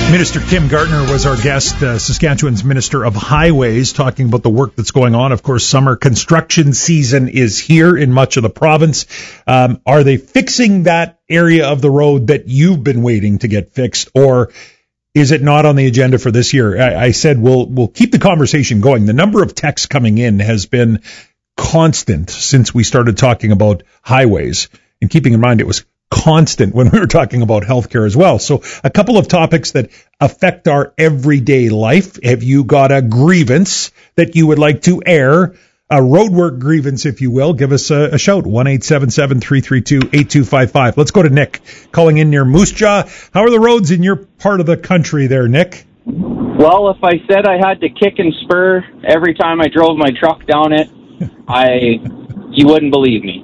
Minister Kim Gardner was our guest, Saskatchewan's Minister of Highways, talking about the work that's going on. Of course, summer construction season is here in much of the province. Are they fixing that area of the road that you've been waiting to get fixed, or is it not on the agenda for this year? I said we'll keep the conversation going. The number of texts coming in has been constant since we started talking about highways, and keeping in mind it was constant when we were talking about healthcare as well. So a couple of topics that affect our everyday life. Have you got a grievance that you would like to air? A roadwork grievance, if you will. Give us a shout. 1-877-332-8255. Let's go to Nick, calling in near Moose Jaw. How are the roads in your part of the country there, Nick? Well, if I said I had to kick and spur every time I drove my truck down it, you wouldn't believe me.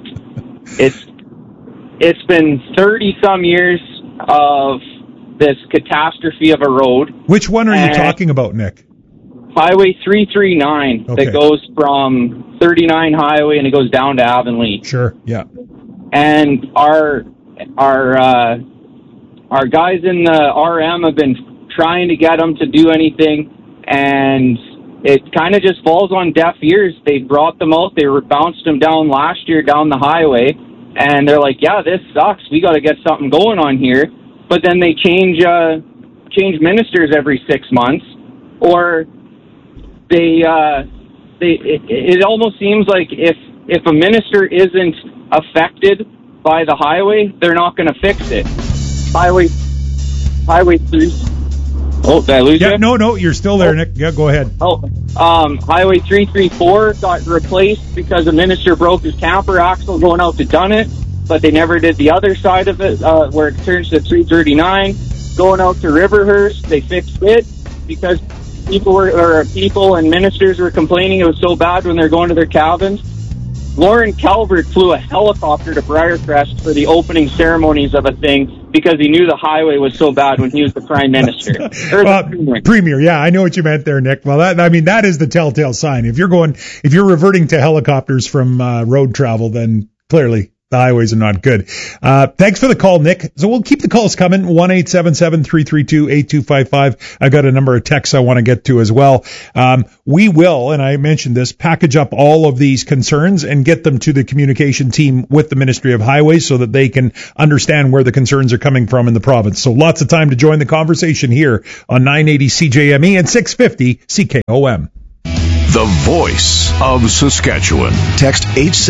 It's been 30-some years of this catastrophe of a road. Which one are you talking about, Nick? Highway 339 that goes from 39 Highway and it goes down to Avonlea. Sure, yeah. And our guys in the RM have been trying to get them to do anything, and it kind of just falls on deaf ears. They brought them out. They bounced them down last year down the highway. And they're like, yeah, this sucks. We got to get something going on here. But then they change ministers every 6 months, or it almost seems like if a minister isn't affected by the highway, they're not going to fix it. Highway 3. Oh, did I lose you? No, you're still there, Nick. Yeah, go ahead. Highway 334 got replaced because a minister broke his camper axle going out to Dunnett, but they never did the other side of it, where it turns to 339. Going out to Riverhurst, they fixed it because people and ministers were complaining it was so bad when they're going to their cabins. Lauren Calvert flew a helicopter to Briarcrest for the opening ceremonies of a thing because he knew the highway was so bad when he was the Prime Minister. Premier, yeah, I know what you meant there, Nick. Well, that is the telltale sign. If you're reverting to helicopters from road travel, then clearly the highways are not good. Thanks for the call, Nick. So we'll keep the calls coming. 1-877-332-8255. I've got a number of texts I want to get to as well. We will, and I mentioned this, package up all of these concerns and get them to the communication team with the Ministry of Highways so that they can understand where the concerns are coming from in the province. So lots of time to join the conversation here on 980 CJME and 650 CKOM. The voice of Saskatchewan. Text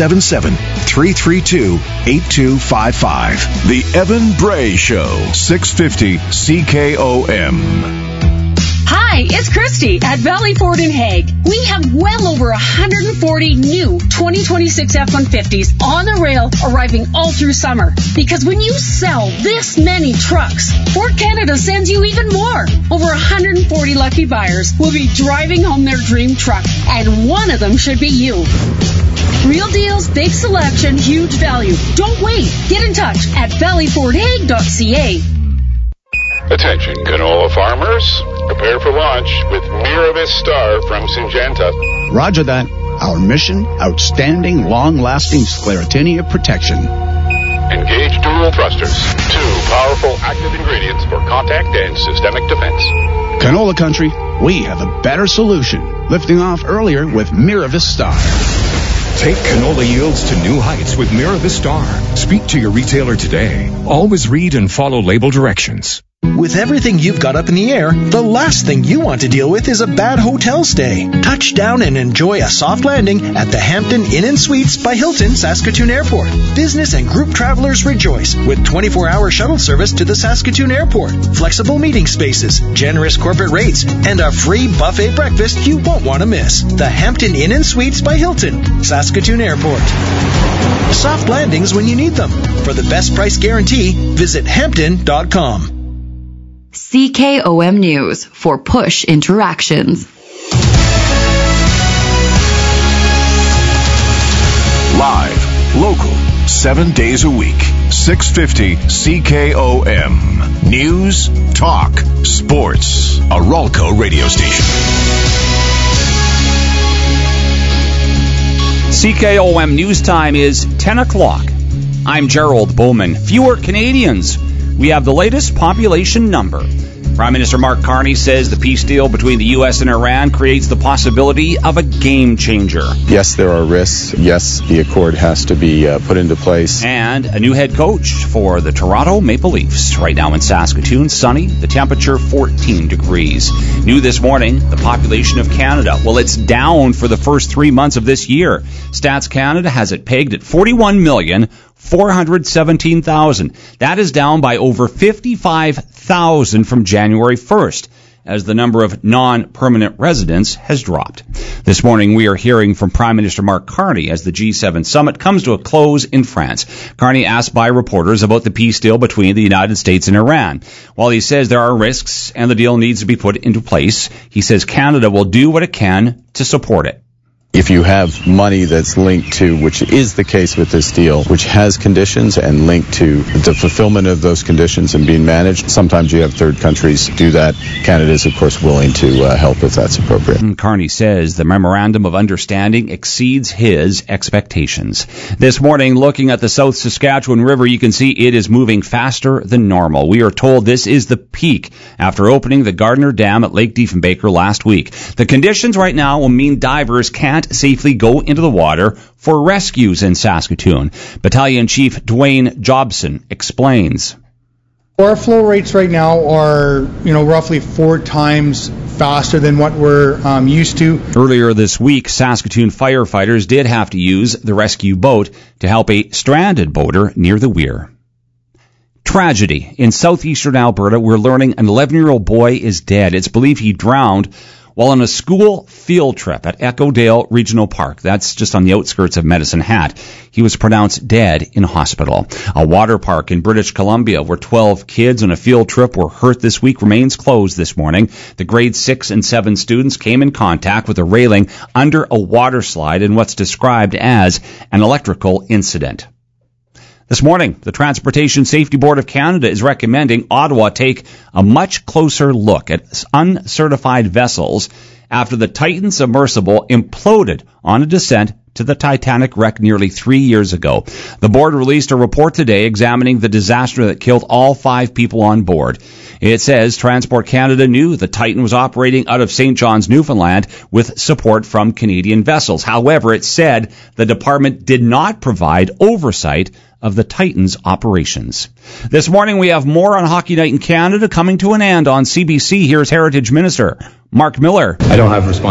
877-332-8255. The Evan Bray Show, 650 CKOM. Hi, it's Christy at Valley Ford in Hague. We have well over 140 new 2026 F-150s on the rail arriving all through summer. Because when you sell this many trucks, Ford Canada sends you even more. Over 140 lucky buyers will be driving home their dream truck, and one of them should be you. Real deals, big selection, huge value. Don't wait. Get in touch at valleyfordhague.ca. Attention, canola farmers. Prepare for launch with Miravis Star from Syngenta. Roger that. Our mission, outstanding, long-lasting sclerotinia protection. Engage dual thrusters. 2 powerful active ingredients for contact and systemic defense. Canola country, we have a better solution. Lifting off earlier with Miravis Star. Take canola yields to new heights with Miravis Star. Speak to your retailer today. Always read and follow label directions. With everything you've got up in the air, the last thing you want to deal with is a bad hotel stay. Touch down and enjoy a soft landing at the Hampton Inn & Suites by Hilton Saskatoon Airport. Business and group travelers rejoice with 24-hour shuttle service to the Saskatoon Airport, flexible meeting spaces, generous corporate rates, and a free buffet breakfast you won't want to miss. The Hampton Inn & Suites by Hilton, Saskatoon Airport. Soft landings when you need them. For the best price guarantee, visit Hampton.com. CKOM News for Push Interactions. Live, local, 7 days a week. 650 CKOM. News, talk, sports. A Ralco radio station. CKOM News Time is 10 o'clock. I'm Gerald Bowman. Fewer Canadians. We have the latest population number. Prime Minister Mark Carney says the peace deal between the U.S. and Iran creates the possibility of a game changer. Yes, there are risks. Yes, the accord has to be put into place. And a new head coach for the Toronto Maple Leafs. Right now in Saskatoon, sunny, the temperature 14 degrees. New this morning, the population of Canada. Well, it's down for the first 3 months of this year. Stats Canada has it pegged at 41,417,000. That is down by over 55,000 from January 1st, as the number of non-permanent residents has dropped. This morning, we are hearing from Prime Minister Mark Carney as the G7 summit comes to a close in France. Carney asked by reporters about the peace deal between the United States and Iran. While he says there are risks and the deal needs to be put into place, he says Canada will do what it can to support it. If you have money that's linked to, which is the case with this deal, which has conditions and linked to the fulfillment of those conditions and being managed, sometimes you have third countries do that. Canada is, of course, willing to help if that's appropriate. Carney says the Memorandum of Understanding exceeds his expectations. This morning, looking at the South Saskatchewan River, you can see it is moving faster than normal. We are told this is the peak after opening the Gardner Dam at Lake Diefenbaker last week. The conditions right now will mean divers can't safely go into the water for rescues in Saskatoon. Battalion Chief Dwayne Jobson explains. Our flow rates right now are, roughly 4 times faster than what we're used to. Earlier this week, Saskatoon firefighters did have to use the rescue boat to help a stranded boater near the weir. Tragedy. In southeastern Alberta, we're learning an 11-year-old boy is dead. It's believed he drowned while on a school field trip at Echo Dale Regional Park. That's just on the outskirts of Medicine Hat. He was pronounced dead in hospital. A water park in British Columbia where 12 kids on a field trip were hurt this week remains closed this morning. The grade 6 and 7 students came in contact with a railing under a water slide in what's described as an electrical incident. This morning, the Transportation Safety Board of Canada is recommending Ottawa take a much closer look at uncertified vessels after the Titan submersible imploded on a descent to the Titanic wreck nearly 3 years ago. The board released a report today examining the disaster that killed all 5 people on board. It says Transport Canada knew the Titan was operating out of St. John's, Newfoundland, with support from Canadian vessels. However, it said the department did not provide oversight of the Titan's operations. This morning we have more on Hockey Night in Canada coming to an end on CBC. Here's Heritage Minister Mark Miller. I don't have responsibility